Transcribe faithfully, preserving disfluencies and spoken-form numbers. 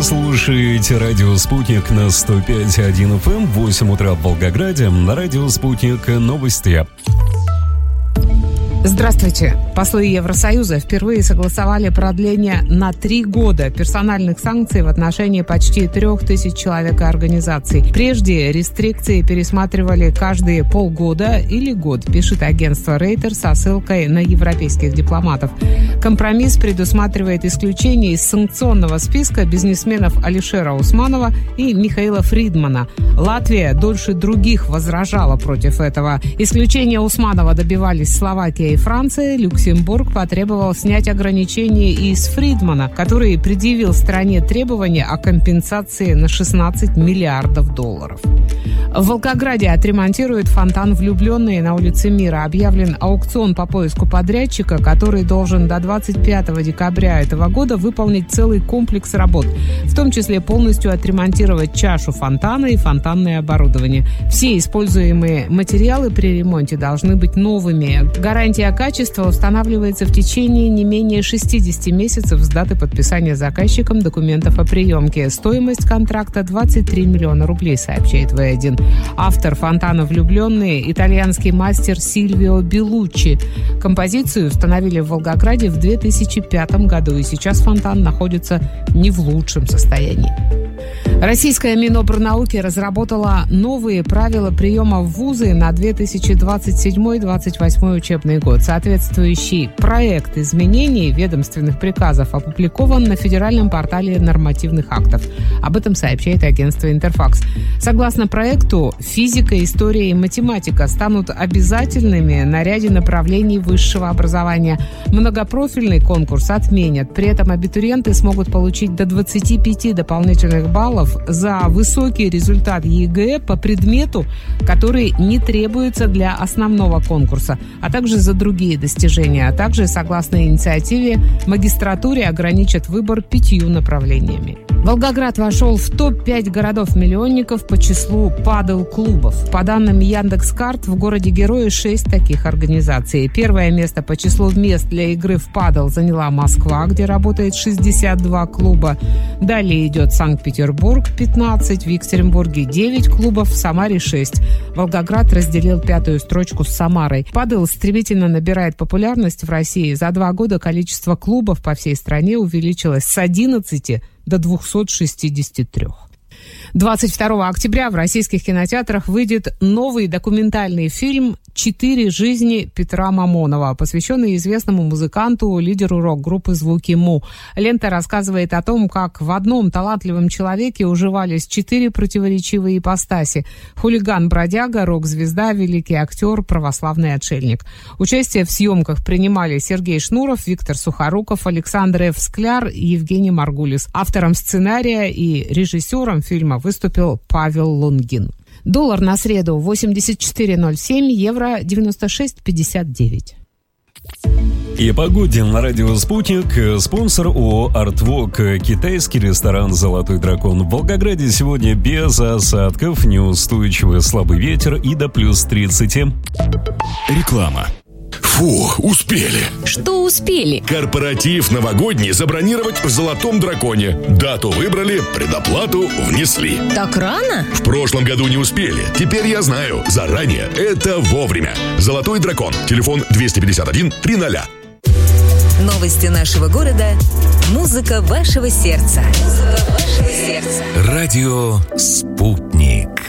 слушаете радио «Спутник» на сто пять и один эф эм, восемь утра в Волгограде. На радио «Спутник» новости. Здравствуйте. Послы Евросоюза впервые согласовали продление на три года персональных санкций в отношении почти трех тысяч человек и организаций. Прежде рестрикции пересматривали каждые полгода или год, пишет агентство Рейтер со ссылкой на европейских дипломатов. Компромисс предусматривает исключение из санкционного списка бизнесменов Алишера Усманова и Михаила Фридмана. Латвия дольше других возражала против этого. Исключения Усманова добивались Словакия и Франция. Люксембург потребовал снять ограничения и с Фридмана, который предъявил стране требования о компенсации на шестнадцать миллиардов долларов. В Волгограде отремонтируют фонтан «Влюбленные» на улице Мира. Объявлен аукцион по поиску подрядчика, который должен до двадцать пятого декабря этого года выполнить целый комплекс работ, в том числе полностью отремонтировать чашу фонтана и фонтанное оборудование. Все используемые материалы при ремонте должны быть новыми. Гарантия качества устанавливается в течение не менее шестидесяти месяцев с даты подписания заказчиком документов о приемке. Стоимость контракта двадцать три миллиона рублей, сообщает вэ один. Автор фонтана «Влюбленные» – итальянский мастер Сильвио Белуччи. Композицию установили в Волгограде в две тысячи пятом году, и сейчас фонтан находится не в лучшем состоянии. Российская Минобрнауки разработала новые правила приема в вузы на две тысячи двадцать седьмой — двадцать восьмой учебный год. Соответствующий проект изменений ведомственных приказов опубликован на федеральном портале нормативных актов. Об этом сообщает агентство «Интерфакс». Согласно проекту, физика, история и математика станут обязательными на ряде направлений высшего образования. Многопрофильный конкурс отменят. При этом абитуриенты смогут получить до двадцати пяти дополнительных баллов за высокий результат ЕГЭ по предмету, который не требуется для основного конкурса, а также за другие достижения. А также, согласно инициативе, магистратуре ограничат выбор пятью направлениями. Волгоград вошел в топ пять городов-миллионников по числу падл-клубов. По данным Яндекс.Карт, в городе-герое шесть таких организаций. Первое место по числу мест для игры в падл заняла Москва, где работает шестьдесят два клуба. Далее идет Санкт-Петербург, пятнадцать, в Екатеринбурге девять клубов, в Самаре шесть. Волгоград разделил пятую строчку с Самарой. Падл стремительно набирает популярность в России. За два года количество клубов по всей стране увеличилось с одиннадцати до двухсот шестидесяти трёх. двадцать второго октября в российских кинотеатрах выйдет новый документальный фильм «Четыре жизни Петра Мамонова», посвященный известному музыканту, лидеру рок-группы «Звуки Му». Лента рассказывает о том, как в одном талантливом человеке уживались четыре противоречивые ипостаси: хулиган-бродяга, рок-звезда, великий актер, православный отшельник. Участие в съемках принимали Сергей Шнуров, Виктор Сухоруков, Александр Ф. Скляр и Евгений Маргулис. Автором сценария и режиссером фильма выступил Павел Лунгин. Доллар на среду восемьдесят четыре ноль семь, евро девяносто шесть пятьдесят девять. И погоде на радио «Спутник». Спонсор ООО «Артвок». Китайский ресторан «Золотой дракон». В Волгограде сегодня без осадков, неустойчивый слабый ветер и до плюс тридцати. Реклама. Фу, успели. Что успели? Корпоратив новогодний забронировать в «Золотом драконе». Дату выбрали, предоплату внесли. Так рано? В прошлом году не успели. Теперь я знаю. Заранее. Это вовремя. «Золотой дракон». Телефон двести пятьдесят один триста. Новости нашего города. Музыка вашего сердца. Музыка вашего сердца. Радио «Спутник».